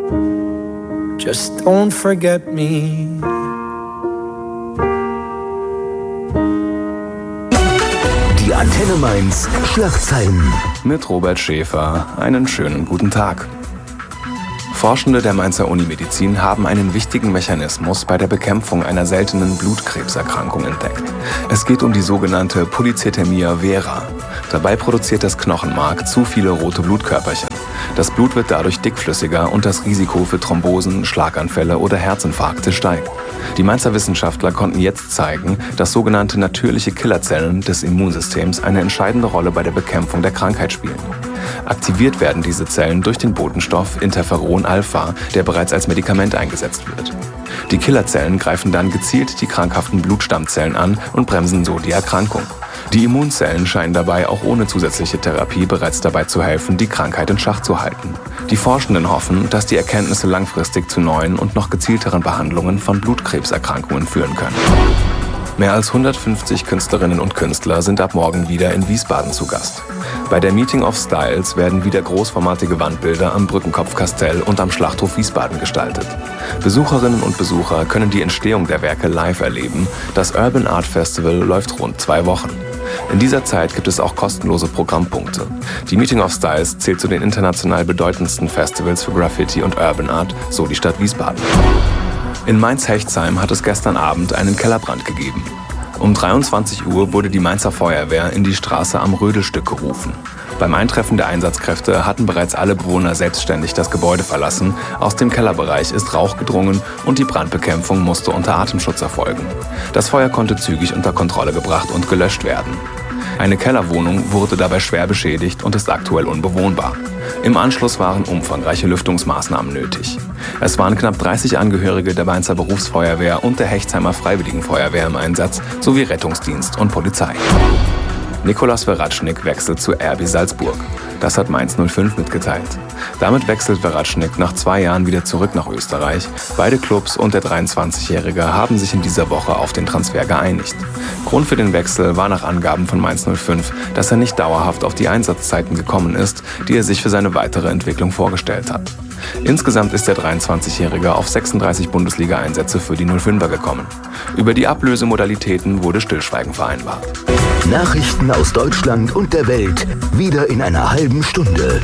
Just don't forget me. Die Antenne Mainz Schlagzeilen. Mit Robert Schäfer. Einen schönen guten Tag. Forschende der Mainzer Unimedizin haben einen wichtigen Mechanismus bei der Bekämpfung einer seltenen Blutkrebserkrankung entdeckt. Es geht um die sogenannte Polycythämia vera. Dabei produziert das Knochenmark zu viele rote Blutkörperchen. Das Blut wird dadurch dickflüssiger und das Risiko für Thrombosen, Schlaganfälle oder Herzinfarkte steigt. Die Mainzer Wissenschaftler konnten jetzt zeigen, dass sogenannte natürliche Killerzellen des Immunsystems eine entscheidende Rolle bei der Bekämpfung der Krankheit spielen. Aktiviert werden diese Zellen durch den Botenstoff Interferon-Alpha, der bereits als Medikament eingesetzt wird. Die Killerzellen greifen dann gezielt die krankhaften Blutstammzellen an und bremsen so die Erkrankung. Die Immunzellen scheinen dabei auch ohne zusätzliche Therapie bereits dabei zu helfen, die Krankheit in Schach zu halten. Die Forschenden hoffen, dass die Erkenntnisse langfristig zu neuen und noch gezielteren Behandlungen von Blutkrebserkrankungen führen können. Mehr als 150 Künstlerinnen und Künstler sind ab morgen wieder in Wiesbaden zu Gast. Bei der Meeting of Styles werden wieder großformatige Wandbilder am Brückenkopfkastell und am Schlachthof Wiesbaden gestaltet. Besucherinnen und Besucher können die Entstehung der Werke live erleben. Das Urban Art Festival läuft rund 2 Wochen. In dieser Zeit gibt es auch kostenlose Programmpunkte. Die Meeting of Styles zählt zu den international bedeutendsten Festivals für Graffiti und Urban Art, so die Stadt Wiesbaden. In Mainz-Hechtsheim hat es gestern Abend einen Kellerbrand gegeben. Um 23 Uhr wurde die Mainzer Feuerwehr in die Straße am Rödelstück gerufen. Beim Eintreffen der Einsatzkräfte hatten bereits alle Bewohner selbstständig das Gebäude verlassen. Aus dem Kellerbereich ist Rauch gedrungen und die Brandbekämpfung musste unter Atemschutz erfolgen. Das Feuer konnte zügig unter Kontrolle gebracht und gelöscht werden. Eine Kellerwohnung wurde dabei schwer beschädigt und ist aktuell unbewohnbar. Im Anschluss waren umfangreiche Lüftungsmaßnahmen nötig. Es waren knapp 30 Angehörige der Mainzer Berufsfeuerwehr und der Hechtheimer Freiwilligenfeuerwehr im Einsatz, sowie Rettungsdienst und Polizei. Nikolaus Veratschnik wechselt zu RB Salzburg. Das hat Mainz 05 mitgeteilt. Damit wechselt Veratschnik nach 2 Jahren wieder zurück nach Österreich. Beide Clubs und der 23-Jährige haben sich in dieser Woche auf den Transfer geeinigt. Grund für den Wechsel war nach Angaben von Mainz 05, dass er nicht dauerhaft auf die Einsatzzeiten gekommen ist, die er sich für seine weitere Entwicklung vorgestellt hat. Insgesamt ist der 23-Jährige auf 36 Bundesliga-Einsätze für die 05er gekommen. Über die Ablösemodalitäten wurde Stillschweigen vereinbart. Nachrichten aus Deutschland und der Welt, wieder in einer halben Stunde.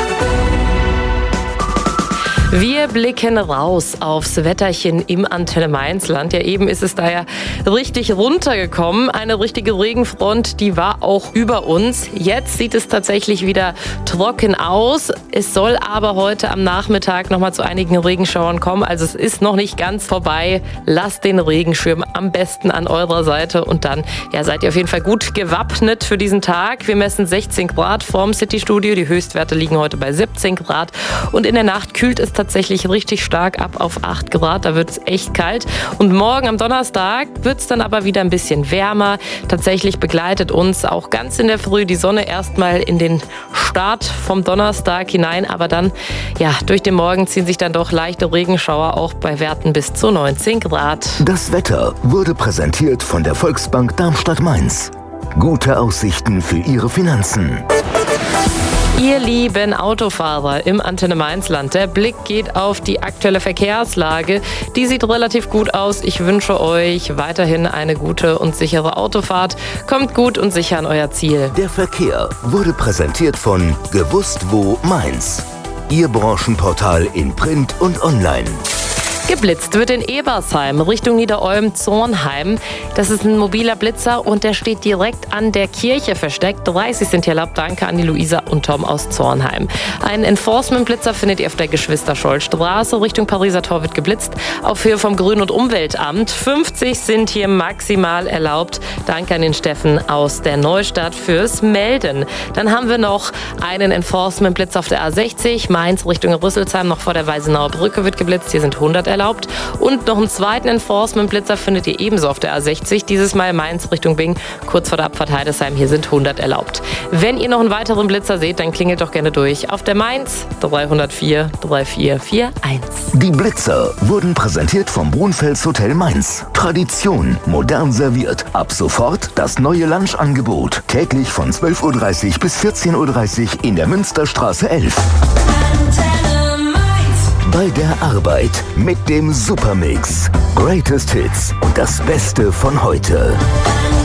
Wir blicken raus aufs Wetterchen im Antenne Mainz-Land. Ja, eben ist es da ja richtig runtergekommen. Eine richtige Regenfront, die war auch über uns. Jetzt sieht es tatsächlich wieder trocken aus. Es soll aber heute am Nachmittag nochmal zu einigen Regenschauern kommen. Also es ist noch nicht ganz vorbei. Lasst den Regenschirm am besten an eurer Seite und dann seid ihr auf jeden Fall gut gewappnet für diesen Tag. Wir messen 16 Grad vorm City-Studio. Die Höchstwerte liegen heute bei 17 Grad. Und in der Nacht kühlt es tatsächlich richtig stark ab auf 8 Grad. Da wird es echt kalt. Und morgen am Donnerstag wird es dann aber wieder ein bisschen wärmer. Tatsächlich begleitet uns auch ganz in der Früh die Sonne erstmal in den Start vom Donnerstag hinein. Aber dann, durch den Morgen ziehen sich dann doch leichte Regenschauer, auch bei Werten bis zu 19 Grad. Das Wetter wurde präsentiert von der Volksbank Darmstadt-Mainz. Gute Aussichten für Ihre Finanzen. Ihr lieben Autofahrer im Antenne Mainz-Land, der Blick geht auf die aktuelle Verkehrslage. Die sieht relativ gut aus. Ich wünsche euch weiterhin eine gute und sichere Autofahrt. Kommt gut und sicher an euer Ziel. Der Verkehr wurde präsentiert von Gewusst wo Mainz. Ihr Branchenportal in Print und Online. Geblitzt wird in Ebersheim Richtung Niederolm-Zornheim. Das ist ein mobiler Blitzer und der steht direkt an der Kirche versteckt. 30 sind hier erlaubt. Danke an die Luisa und Tom aus Zornheim. Einen Enforcement-Blitzer findet ihr auf der Geschwister-Scholl-Straße. Richtung Pariser Tor wird geblitzt. Auf Höhe vom Grün- und Umweltamt. 50 sind hier maximal erlaubt. Danke an den Steffen aus der Neustadt fürs Melden. Dann haben wir noch einen Enforcement-Blitzer auf der A60. Mainz Richtung Rüsselsheim. Noch vor der Weisenauer Brücke wird geblitzt. Hier sind 100 erlaubt. Und noch einen zweiten Enforcement-Blitzer findet ihr ebenso auf der A60. Dieses Mal Mainz Richtung Bing, kurz vor der Abfahrt Heidesheim. Hier sind 100 erlaubt. Wenn ihr noch einen weiteren Blitzer seht, dann klingelt doch gerne durch auf der Mainz 304 3441. Die Blitzer wurden präsentiert vom Brunfels Hotel Mainz. Tradition, modern serviert. Ab sofort das neue Lunchangebot. Täglich von 12.30 Uhr bis 14.30 Uhr in der Münsterstraße 11. bei der Arbeit mit dem Supermix. Greatest Hits und das Beste von heute.